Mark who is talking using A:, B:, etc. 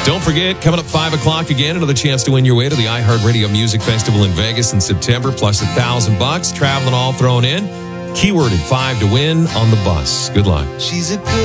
A: Don't forget, coming up 5 o'clock again, another chance to win your way to the iHeartRadio Music Festival in Vegas in September, plus $1,000, travel and all thrown in. Keyword at 5 to win on the bus. Good luck.
B: She's a good